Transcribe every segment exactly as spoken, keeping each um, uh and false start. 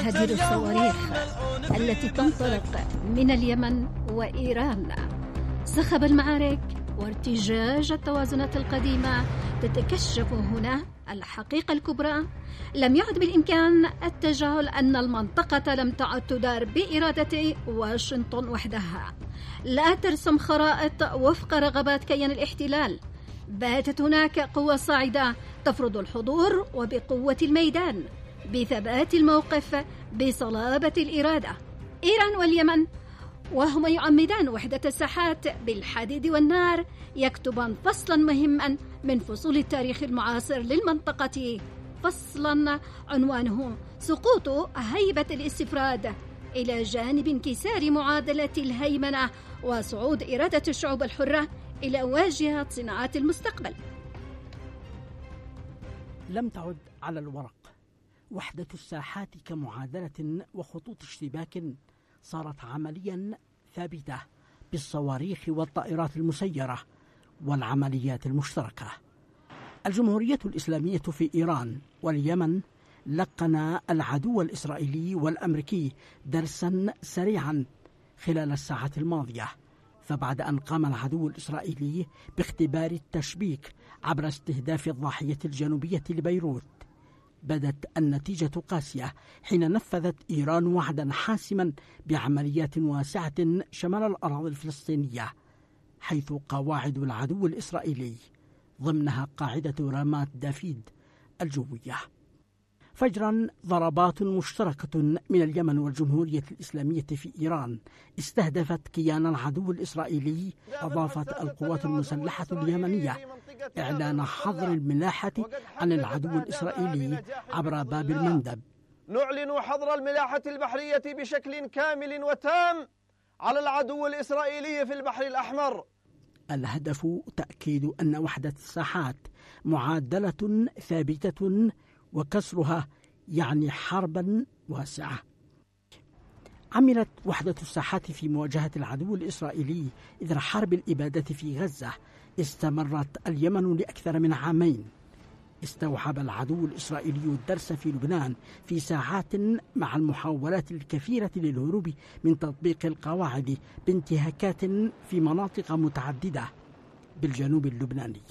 هذه الصواريخ التي تنطلق من اليمن وإيران. صخب المعارك وارتجاج التوازنات القديمة تتكشف هنا الحقيقة الكبرى. لم يعد بالإمكان التجاهل أن المنطقة لم تعد تدار بإرادة واشنطن وحدها، لا ترسم خرائط وفق رغبات كيان الاحتلال. باتت هناك قوى صاعدة تفرض الحضور وبقوة الميدان، بثبات الموقف، بصلابة الإرادة. إيران واليمن وهما يعمدان وحدة الساحات بالحديد والنار يكتبان فصلا مهما من فصول التاريخ المعاصر للمنطقة، فصلا عنوانه سقوط هيبة الاستفراد إلى جانب انكسار معادلة الهيمنة وصعود إرادة الشعوب الحرة إلى واجهة صناعات المستقبل. لم تعد على الورق وحدة الساحات كمعادلة وخطوط اشتباك، صارت عمليا ثابتة بالصواريخ والطائرات المسيرة والعمليات المشتركة. الجمهورية الإسلامية في إيران واليمن لقن العدو الإسرائيلي والأمريكي درسا سريعا خلال الساعات الماضية. فبعد أن قام العدو الإسرائيلي باختبار التشبيك عبر استهداف الضاحية الجنوبية لبيروت، بدت النتيجة قاسية حين نفذت إيران وعدا حاسما بعمليات واسعة شمال الأراضي الفلسطينية، حيث قواعد العدو الإسرائيلي ضمنها قاعدة رامات دافيد الجوية. فجرا ضربات مشتركة من اليمن والجمهورية الإسلامية في إيران استهدفت كيان العدو الإسرائيلي. أضافت القوات المسلحة اليمنية إعلان حظر الملاحة عن العدو الإسرائيلي عبر باب المندب. نعلن حظر الملاحة البحرية بشكل كامل وتام على العدو الإسرائيلي في البحر الأحمر. الهدف تأكيد أن وحدة الساحات معادلة ثابتة، وكسرها يعني حربا واسعة. عملت وحدة الساحات في مواجهة العدو الإسرائيلي إثر حرب الإبادة في غزة استمرت اليمن لأكثر من عامين. استوحب العدو الإسرائيلي الدرس في لبنان في ساعات مع المحاولات الكثيرة للهروب من تطبيق القواعد بانتهاكات في مناطق متعددة بالجنوب اللبناني.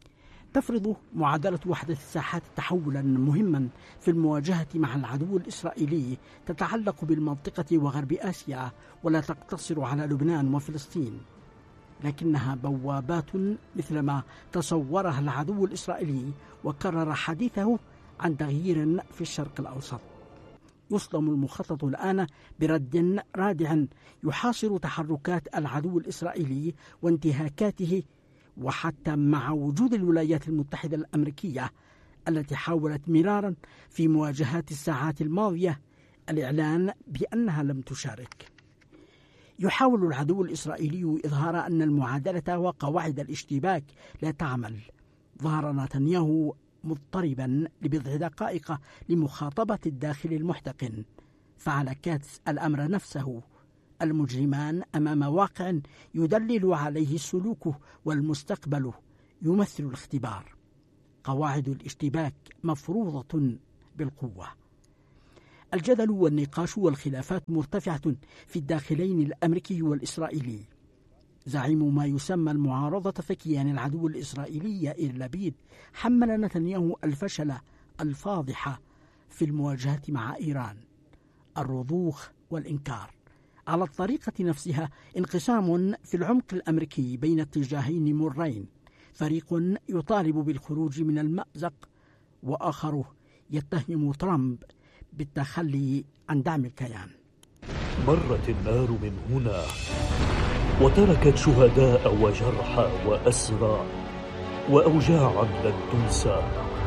تفرض معادلة وحدة الساحات تحولا مهما في المواجهة مع العدو الإسرائيلي تتعلق بالمنطقة وغرب آسيا، ولا تقتصر على لبنان وفلسطين، لكنها بوابات مثلما تصورها العدو الإسرائيلي وكرر حديثه عن تغيير في الشرق الأوسط. يصدم المخطط الآن برد رادع يحاصر تحركات العدو الإسرائيلي وانتهاكاته، وحتى مع وجود الولايات المتحدة الأمريكية التي حاولت مرارا في مواجهات الساعات الماضية الإعلان بأنها لم تشارك. يحاول العدو الإسرائيلي إظهار أن المعادلة وقواعد الاشتباك لا تعمل. ظهر نتنياهو مضطربا لبضع دقائق لمخاطبة الداخل المحتقن، فعل كاتس الأمر نفسه. المجرمان أمام واقع يدلل عليه السلوك، والمستقبل يمثل الاختبار. قواعد الاشتباك مفروضة بالقوة. الجدل والنقاش والخلافات مرتفعة في الداخلين الأمريكي والإسرائيلي. زعيم ما يسمى المعارضة في كيان العدو الإسرائيلي يائير لبيد حمل نتنياهو الفشل الفاضح في المواجهة مع إيران، الرضوخ والإنكار. على الطريقة نفسها انقسام في العمق الأمريكي بين اتجاهين مرين، فريق يطالب بالخروج من المأزق، وآخر يتهم ترامب بالتخلي عن دعم الكيان. مرت النار من هنا وتركت شهداء وجرحى وأسرى وأوجاعا لن تنسى.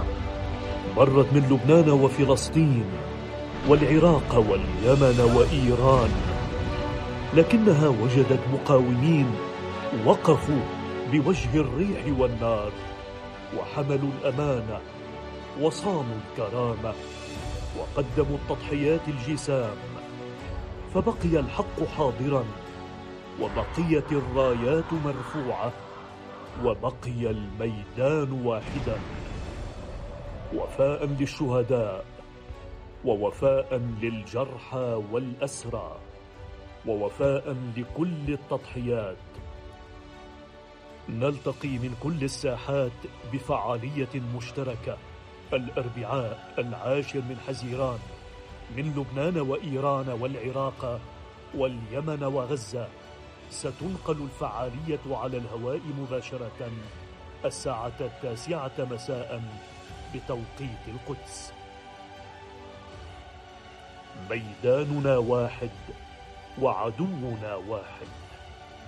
مرت من لبنان وفلسطين والعراق واليمن وإيران، لكنها وجدت مقاومين وقفوا بوجه الريح والنار، وحملوا الأمانة وصانوا الكرامة وقدموا التضحيات الجسام. فبقي الحق حاضرا، وبقيت الرايات مرفوعة، وبقي الميدان واحدا. وفاء للشهداء ووفاء للجرحى والأسرى، ووفاء لكل التضحيات. نلتقي من كل الساحات بفعالية مشتركة الأربعاء العاشر من حزيران، من لبنان وإيران والعراق واليمن وغزة. ستنقل الفعالية على الهواء مباشرة الساعة التاسعة مساء بتوقيت القدس. ميداننا واحد وعدونا واحد.